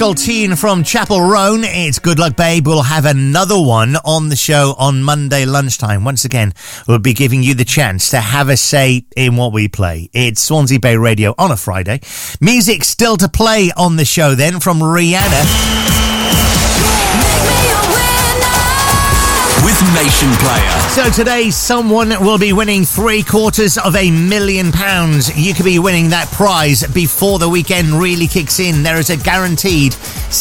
Michael Teen from Chapel Roan. It's Good Luck Babe. We'll have another one on the show on Monday lunchtime. Once again, we'll be giving you the chance to have a say in what we play. It's Swansea Bay Radio on a Friday. Music still to play on the show then from Rihanna. With Nation Player. So today, someone will be winning £750,000. You could be winning that prize before the weekend really kicks in. There is a guaranteed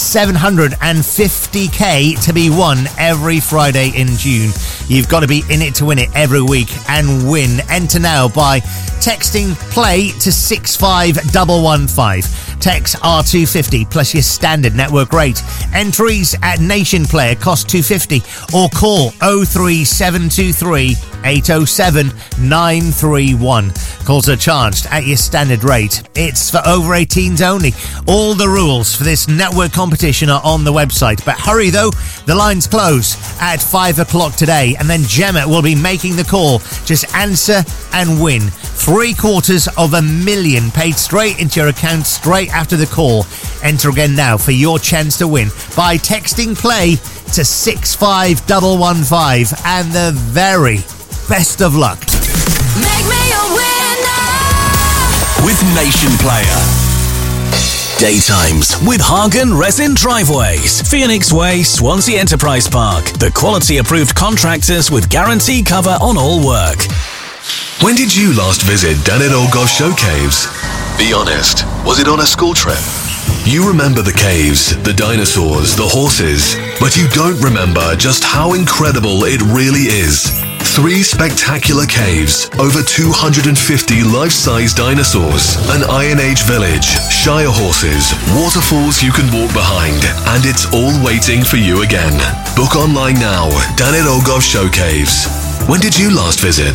$750,000 to be won every Friday in June. You've got to be in it to win it every week and win. Enter now by texting play to 65115. Text R250 plus your standard network rate. Entries at Nation Player cost $250 or call 03723 807 931. Calls are charged at your standard rate. It's for over 18s only. All the rules for this network competition are on the website. But hurry though, the lines close at 5 o'clock today, and then Gemma will be making the call. Just answer and win. $750,000 paid straight into your account straight after the call. Enter again now for your chance to win by texting play to 65115, and the very best of luck. Make me a winner with Nation Player. Daytimes with Hagen Resin Driveways, Phoenix Way, Swansea Enterprise Park. The quality approved contractors with guarantee cover on all work. When did you last visit Danit Old Gough Show Caves? Be honest, was it on a school trip? You remember the caves, the dinosaurs, the horses, but you don't remember just how incredible it really is. 3 spectacular caves, over 250 life-size dinosaurs, an Iron Age village, Shire horses, waterfalls you can walk behind, and it's all waiting for you again. Book online now, Danit Old Gough Show Caves. When did you last visit?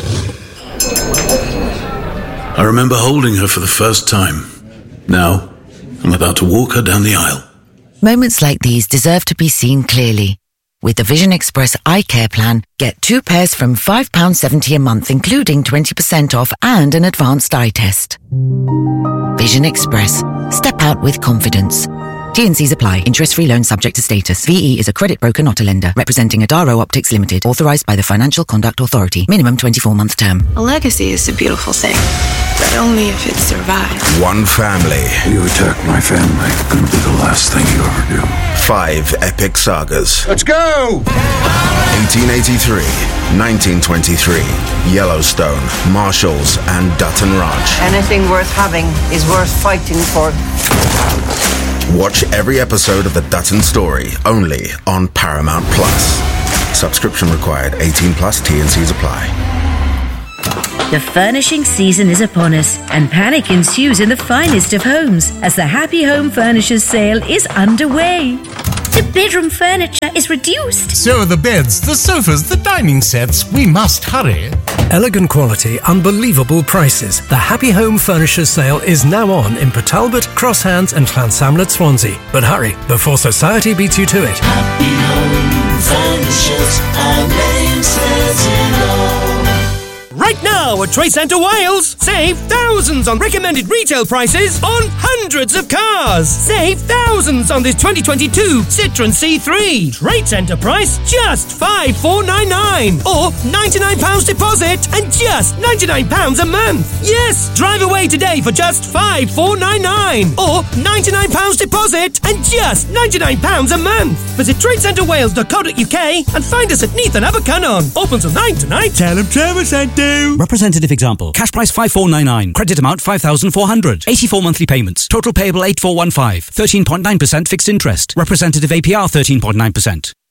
I remember holding her for the first time. Now, I'm about to walk her down the aisle. Moments like these deserve to be seen clearly. With the Vision Express Eye Care Plan, get 2 pairs from £5.70 a month, including 20% off and an advanced eye test. Vision Express. Step out with confidence. T&Cs apply. Interest-free loan subject to status. VE is a credit broker, not a lender. Representing Adaro Optics Limited. Authorised by the Financial Conduct Authority. Minimum 24-month term. A legacy is a beautiful thing, but only if it survives. One family. You attack my family, gonna be the last thing you ever do. 5 epic sagas. Let's go! 1883, 1923, Yellowstone, Marshalls, and Dutton Ranch. Anything worth having is worth fighting for. Watch every episode of The Dutton Story, only on Paramount Plus. Subscription required. 18 plus. T&Cs apply. The furnishing season is upon us, and panic ensues in the finest of homes as the Happy Home Furnishers sale is underway. The bedroom furniture is reduced. So are the beds, the sofas, the dining sets. We must hurry. Elegant quality, unbelievable prices. The Happy Home Furnishers sale is now on in Port Talbot, Crosshands and Llansamlet, Swansea. But hurry, before society beats you to it. Happy Home Furnishers, our name says it all. Right now at Trade Centre Wales, save thousands on recommended retail prices on hundreds of cars. Save thousands on this 2022 Citroen C3. Trade Centre price just £5,499 or £99 deposit and just £99 a month. Yes, drive away today for just £5,499 or £99 deposit and just £99 a month. Visit tradecentrewales.co.uk and find us at Neath and Abercunnon. Open till 9 tonight. Tell them Trevor sent you. Representative example. Cash price 5,499. Credit amount 5,400. 84 monthly payments. Total payable 8,415. 13.9% fixed interest. Representative APR 13.9%.